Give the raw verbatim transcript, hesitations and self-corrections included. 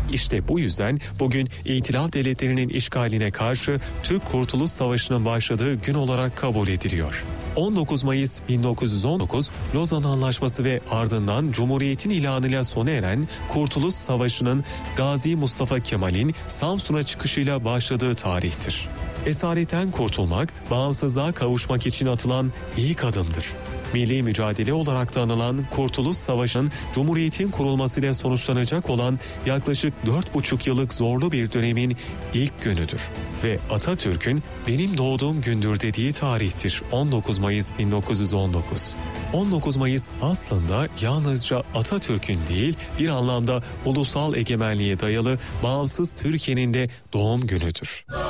İşte bu yüzden bugün İtilaf devletlerinin işgaline karşı Türk Kurtuluş Savaşı'nın başladığı gün olarak kabul ediliyor. on dokuz Mayıs bin dokuz yüz on dokuz Lozan Anlaşması ve ardından Cumhuriyet'in ilanıyla sona eren Kurtuluş Savaşı'nın Gazi Mustafa Kemal'in Samsun'a çıkışıyla başladığı tarihtir. Esaretten kurtulmak, bağımsızlığa kavuşmak için atılan ilk adımdır. Milli mücadele olarak da anılan Kurtuluş Savaşı'nın Cumhuriyet'in kurulmasıyla sonuçlanacak olan yaklaşık dört buçuk yıllık zorlu bir dönemin ilk günüdür. Ve Atatürk'ün benim doğduğum gündür dediği tarihtir on dokuz Mayıs bin dokuz yüz on dokuz. on dokuz Mayıs aslında yalnızca Atatürk'ün değil, bir anlamda ulusal egemenliğe dayalı bağımsız Türkiye'nin de doğum günüdür.